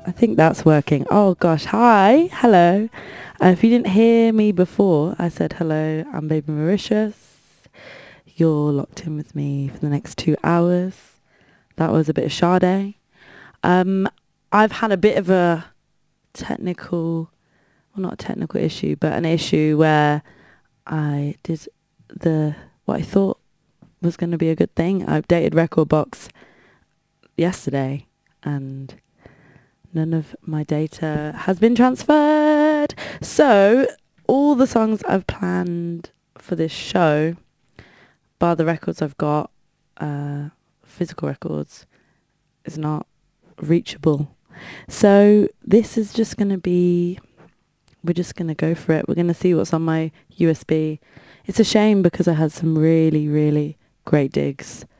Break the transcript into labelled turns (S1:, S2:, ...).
S1: I think that's working. Oh gosh, hi, hello. If you didn't hear me before, I said hello, I'm Baby Mauritius. You're locked in with me for the next 2 hours. That was a bit of Sade. Um, I've had a bit of a technical, well not a technical issue, but an issue where I did what I thought was going to be a good thing. I updated Rekordbox yesterday and none of my data has been transferred. So all the songs I've planned for this show, bar the records I've got, physical records, is not reachable. So this is just going to be, we're just going to go for it. We're going to see what's on my USB. It's a shame because I had some really, really great digs